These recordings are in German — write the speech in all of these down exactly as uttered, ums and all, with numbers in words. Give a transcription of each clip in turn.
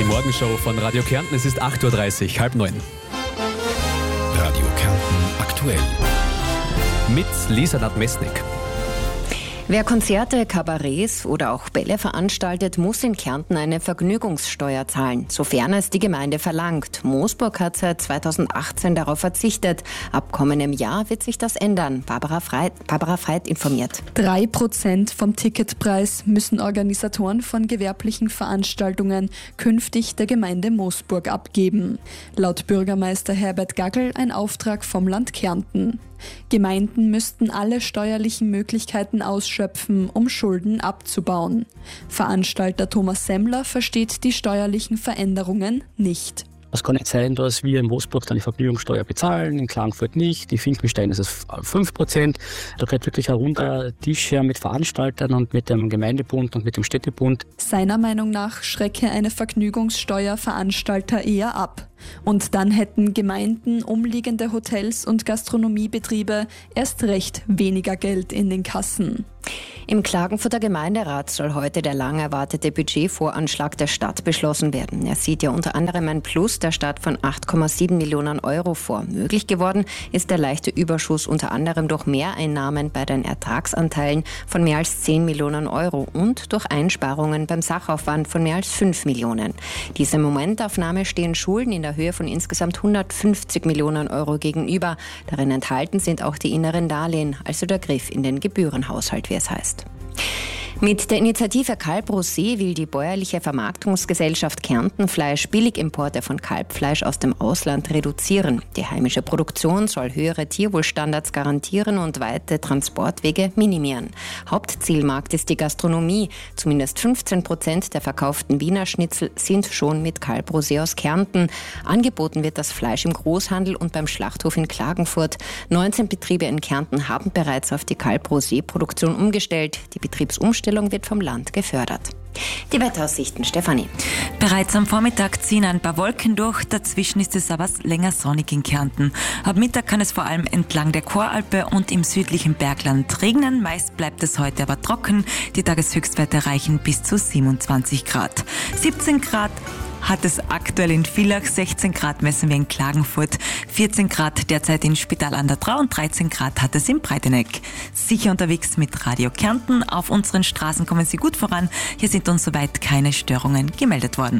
Morgenshow von Radio Kärnten. Es ist acht Uhr dreißig, halb neun. Radio Kärnten aktuell. Mit Lisa Nadmesnik. Wer Konzerte, Kabarets oder auch Bälle veranstaltet, muss in Kärnten eine Vergnügungssteuer zahlen, sofern es die Gemeinde verlangt. Moosburg hat seit zweitausendachtzehn darauf verzichtet. Ab kommendem Jahr wird sich das ändern. Barbara Freit, Barbara Freit informiert. Drei Prozent vom Ticketpreis müssen Organisatoren von gewerblichen Veranstaltungen künftig der Gemeinde Moosburg abgeben. Laut Bürgermeister Herbert Gaggel ein Auftrag vom Land Kärnten. Gemeinden müssten alle steuerlichen Möglichkeiten ausschöpfen, um Schulden abzubauen. Veranstalter Thomas Semmler versteht die steuerlichen Veränderungen nicht. Es kann nicht sein, dass wir in Moosburg dann die Vergnügungssteuer bezahlen, in Klagenfurt nicht, in Finkenstein ist es fünf Prozent. Da geht wirklich ein runder Tisch her mit Veranstaltern und mit dem Gemeindebund und mit dem Städtebund. Seiner Meinung nach schrecke eine Vergnügungssteuer Veranstalter eher ab. Und dann hätten Gemeinden, umliegende Hotels und Gastronomiebetriebe erst recht weniger Geld in den Kassen. Im Klagenfurter Gemeinderat soll heute der lang erwartete Budgetvoranschlag der Stadt beschlossen werden. Er sieht ja unter anderem ein Plus der Stadt von acht Komma sieben Millionen Euro vor. Möglich geworden ist der leichte Überschuss unter anderem durch Mehreinnahmen bei den Ertragsanteilen von mehr als zehn Millionen Euro und durch Einsparungen beim Sachaufwand von mehr als fünf Millionen. Dieser Momentaufnahme stehen Schulden in der Höhe von insgesamt hundertfünfzig Millionen Euro gegenüber. Darin enthalten sind auch die inneren Darlehen, also der Griff in den Gebührenhaushalt, wie es heißt. Mit der Initiative Kalb Rosé will die bäuerliche Vermarktungsgesellschaft Kärntenfleisch Billigimporte von Kalbfleisch aus dem Ausland reduzieren. Die heimische Produktion soll höhere Tierwohlstandards garantieren und weite Transportwege minimieren. Hauptzielmarkt ist die Gastronomie. Zumindest fünfzehn Prozent der verkauften Wiener Schnitzel sind schon mit Kalb Rosé aus Kärnten. Angeboten wird das Fleisch im Großhandel und beim Schlachthof in Klagenfurt. neunzehn Betriebe in Kärnten haben bereits auf die Kalb Rosé Produktion umgestellt. Die Betriebsumstellung wird vom Land gefördert. Die Wetteraussichten, Stefanie. Bereits am Vormittag ziehen ein paar Wolken durch, dazwischen ist es aber länger sonnig in Kärnten. Ab Mittag kann es vor allem entlang der Choralpe und im südlichen Bergland regnen. Meist bleibt es heute aber trocken. Die Tageshöchstwerte reichen bis zu siebenundzwanzig Grad. siebzehn Grad hat es aktuell in Villach, sechzehn Grad messen wir in Klagenfurt, vierzehn Grad derzeit in Spital an der Drau und dreizehn Grad hat es in Breiteneck. Sicher unterwegs mit Radio Kärnten. Auf unseren Straßen kommen Sie gut voran. Hier sind uns soweit keine Störungen gemeldet worden.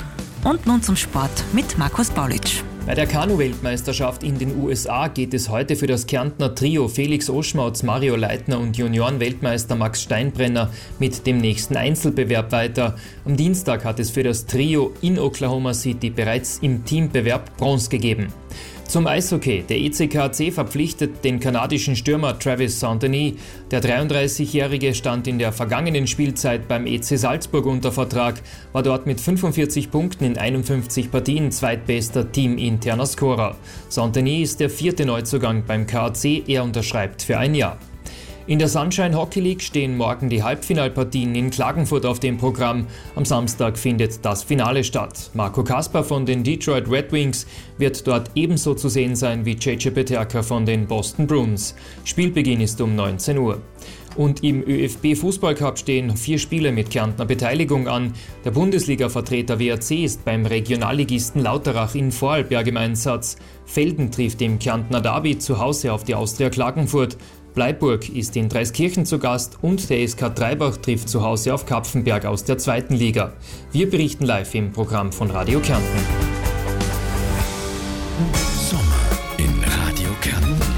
Und nun zum Sport mit Markus Baulitsch. Bei der Kanu-Weltmeisterschaft in den U S A geht es heute für das Kärntner Trio Felix Oschmautz, Mario Leitner und Junioren-Weltmeister Max Steinbrenner mit dem nächsten Einzelbewerb weiter. Am Dienstag hat es für das Trio in Oklahoma City bereits im Teambewerb Bronze gegeben. Zum Eishockey. Der E C K A C verpflichtet den kanadischen Stürmer Travis Saint-Denis. Der dreiunddreißigjährige stand in der vergangenen Spielzeit beim E C Salzburg unter Vertrag, war dort mit fünfundvierzig Punkten in einundfünfzig Partien zweitbester teaminterner Scorer. Saint-Denis ist der vierte Neuzugang beim K A C, er unterschreibt für ein Jahr. In der Sunshine Hockey League stehen morgen die Halbfinalpartien in Klagenfurt auf dem Programm. Am Samstag findet das Finale statt. Marco Kasper von den Detroit Red Wings wird dort ebenso zu sehen sein wie Cece Peterka von den Boston Bruins. Spielbeginn ist um neunzehn Uhr. Und im ÖFB-Fußballcup stehen vier Spiele mit Kärntner Beteiligung an. Der Bundesliga-Vertreter W A C ist beim Regionalligisten Lauterach in Vorarlberg im Einsatz. Felden trifft im Kärntner Derby zu Hause auf die Austria Klagenfurt. Bleiburg ist in Dreiskirchen zu Gast und der S K Treibach trifft zu Hause auf Kapfenberg aus der zweiten Liga. Wir berichten live im Programm von Radio Kärnten.